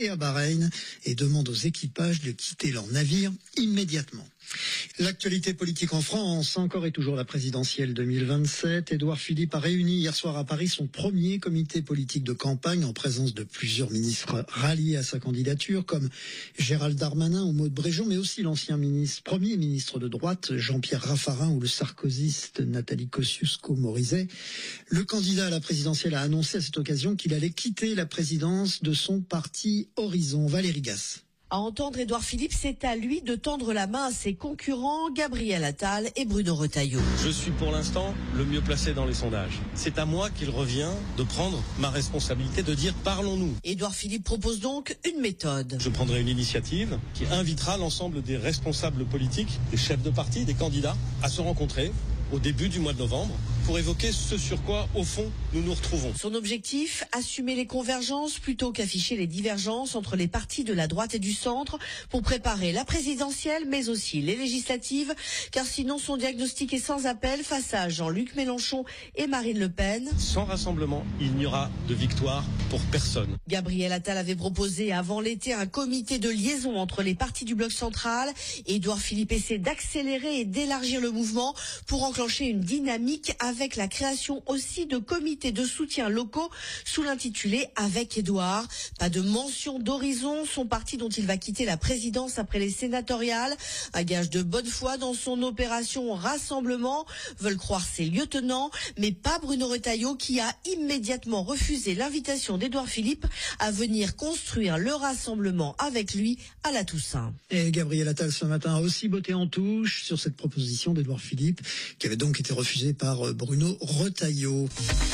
et à Bahreïn et demande aux équipages de quitter leur navire immédiatement. L'actualité politique en France, encore et toujours la présidentielle 2027. Édouard Philippe a réuni hier soir à Paris son premier comité politique de campagne en présence de plusieurs ministres ralliés à sa candidature comme Gérald Darmanin ou Maud Bréjon, mais aussi l'ancien premier ministre de droite Jean-Pierre Raffarin ou le sarkozyste Nathalie Kosciusko-Morizet. Le candidat à la présidentielle a annoncé à cette occasion qu'il allait quitter la présidence de son parti Horizon. Valérie Gasse. À entendre Édouard Philippe, c'est à lui de tendre la main à ses concurrents Gabriel Attal et Bruno Retailleau. Je suis pour l'instant le mieux placé dans les sondages. C'est à moi qu'il revient de prendre ma responsabilité, de dire parlons-nous. Édouard Philippe propose donc une méthode. Je prendrai une initiative qui invitera l'ensemble des responsables politiques, des chefs de parti, des candidats à se rencontrer au début du mois de novembre pour évoquer ce sur quoi, au fond, nous nous retrouvons. Son objectif, assumer les convergences plutôt qu'afficher les divergences entre les partis de la droite et du centre pour préparer la présidentielle, mais aussi les législatives, car sinon son diagnostic est sans appel face à Jean-Luc Mélenchon et Marine Le Pen. Sans rassemblement, il n'y aura de victoire pour personne. Gabriel Attal avait proposé avant l'été un comité de liaison entre les partis du bloc central. Édouard Philippe essaie d'accélérer et d'élargir le mouvement pour enclencher une dynamique avec la création aussi de comités de soutien locaux sous l'intitulé Avec Édouard. Pas de mention d'Horizon, son parti dont il va quitter la présidence après les sénatoriales. Un gage de bonne foi dans son opération rassemblement, veulent croire ses lieutenants, mais pas Bruno Retailleau qui a immédiatement refusé l'invitation d'Édouard Philippe à venir construire le rassemblement avec lui à la Toussaint. Et Gabriel Attal ce matin a aussi botté en touche sur cette proposition d'Édouard Philippe qui avait donc été refusée par Bruno Retailleau.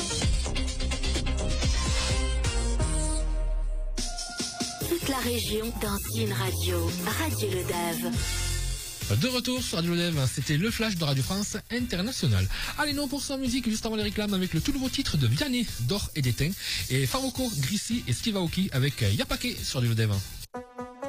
Toute la région dans une radio, Radio Le Dave. De retour sur Radio Dev, c'était le flash de Radio France Internationale. Allez, non pour sa musique, juste avant les réclames avec le tout nouveau titre de Vianney, d'Or et d'Étain, et Faroko, Grissi et Steve Aoki avec Yapake sur Radio Dev.